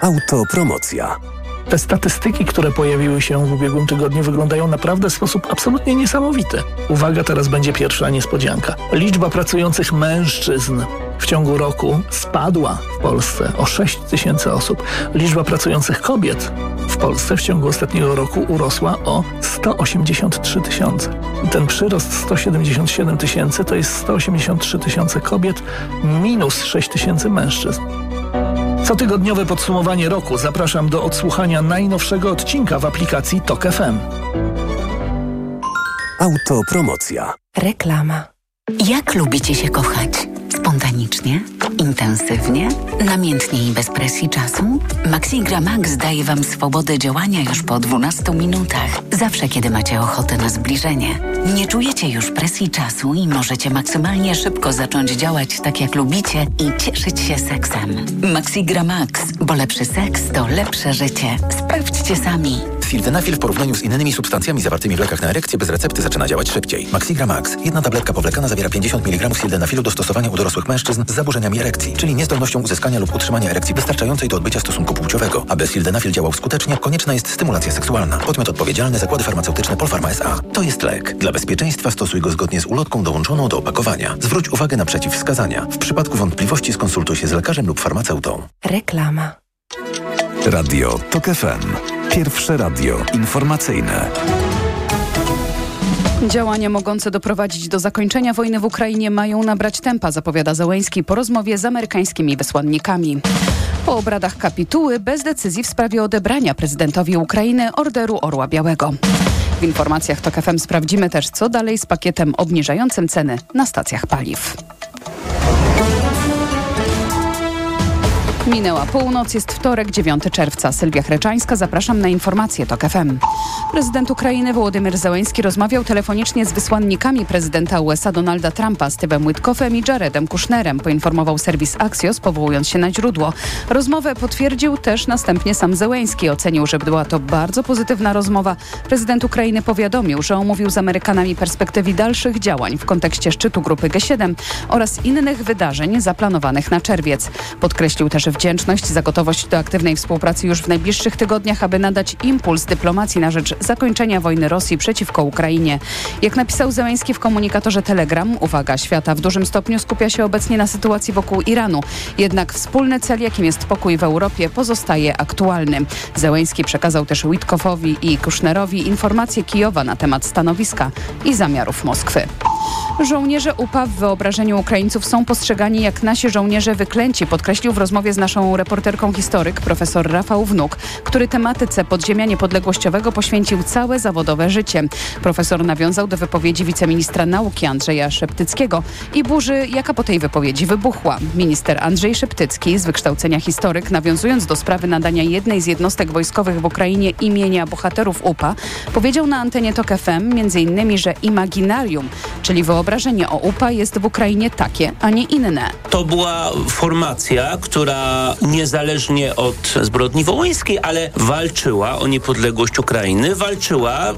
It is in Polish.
Autopromocja. Te statystyki, które pojawiły się w ubiegłym tygodniu, wyglądają naprawdę w sposób absolutnie niesamowity. Uwaga, teraz będzie pierwsza niespodzianka. Liczba pracujących mężczyzn w ciągu roku spadła w Polsce o 6 000 osób. Liczba pracujących kobiet w Polsce w ciągu ostatniego roku urosła o 183 000. Ten przyrost 177 000 to jest 183 000 kobiet minus 6 000 mężczyzn. Cotygodniowe podsumowanie roku. Zapraszam do odsłuchania najnowszego odcinka w aplikacji TOK FM. Autopromocja. Reklama. Jak lubicie się kochać? Spontanicznie? Intensywnie? Namiętnie i bez presji czasu? Maxigra Max daje Wam swobodę działania już po 12 minutach. Zawsze, kiedy macie ochotę na zbliżenie. Nie czujecie już presji czasu i możecie maksymalnie szybko zacząć działać tak, jak lubicie i cieszyć się seksem. Maxigra Max, bo lepszy seks to lepsze życie. Sprawdźcie sami. Sildenafil w porównaniu z innymi substancjami zawartymi w lekach na erekcję bez recepty zaczyna działać szybciej. Maxigra Max. Jedna tabletka powlekana zawiera 50 mg sildenafilu do stosowania u dorosłych mężczyzn z zaburzeniami erekcji, czyli niezdolnością uzyskania lub utrzymania erekcji wystarczającej do odbycia stosunku płciowego. Aby sildenafil działał skutecznie, konieczna jest stymulacja seksualna. Podmiot odpowiedzialny: Zakłady Farmaceutyczne Polpharma S.A. To jest lek. Dla bezpieczeństwa stosuj go zgodnie z ulotką dołączoną do opakowania. Zwróć uwagę na przeciwwskazania. W przypadku wątpliwości skonsultuj się z lekarzem lub farmaceutą. Reklama. Radio TOK FM. Pierwsze radio informacyjne. Działania mogące doprowadzić do zakończenia wojny w Ukrainie mają nabrać tempa, zapowiada Zełenski po rozmowie z amerykańskimi wysłannikami. Po obradach kapituły bez decyzji w sprawie odebrania prezydentowi Ukrainy Orderu Orła Białego. W informacjach TOK FM sprawdzimy też, co dalej z pakietem obniżającym ceny na stacjach paliw. Minęła północ, jest wtorek, 9 czerwca. Sylwia Chreczańska, zapraszam na informacje TOK FM. Prezydent Ukrainy Wołodymyr Zełenski rozmawiał telefonicznie z wysłannikami prezydenta USA Donalda Trumpa, Steve'em Witkoffem i Jaredem Kushnerem, poinformował serwis Axios, powołując się na źródło. Rozmowę potwierdził też następnie sam Zełenski. Ocenił, że była to bardzo pozytywna rozmowa. Prezydent Ukrainy powiadomił, że omówił z Amerykanami perspektywy dalszych działań w kontekście szczytu grupy G7 oraz innych wydarzeń zaplanowanych na czerwiec. Podkreślił też wdzięczność za gotowość do aktywnej współpracy już w najbliższych tygodniach, aby nadać impuls dyplomacji na rzecz zakończenia wojny Rosji przeciwko Ukrainie. Jak napisał Zełenski w komunikatorze Telegram, uwaga świata w dużym stopniu skupia się obecnie na sytuacji wokół Iranu. Jednak wspólny cel, jakim jest pokój w Europie, pozostaje aktualny. Zełenski przekazał też Witkoffowi i Kushnerowi informacje Kijowa na temat stanowiska i zamiarów Moskwy. Żołnierze UPA w wyobrażeniu Ukraińców są postrzegani jak nasi żołnierze wyklęci, podkreślił w rozmowie z naszą reporterką historyk profesor Rafał Wnuk, który tematyce podziemia niepodległościowego poświęcił całe zawodowe życie. Profesor nawiązał do wypowiedzi wiceministra nauki Andrzeja Szeptyckiego i burzy, jaka po tej wypowiedzi wybuchła. Minister Andrzej Szeptycki, z wykształcenia historyk, nawiązując do sprawy nadania jednej z jednostek wojskowych w Ukrainie imienia bohaterów UPA, powiedział na antenie TOK FM m.in., że imaginarium, czyli wyobrażenie o UPA, jest w Ukrainie takie, a nie inne. To była formacja, która niezależnie od zbrodni wołyńskiej, ale walczyła o niepodległość Ukrainy, walczyła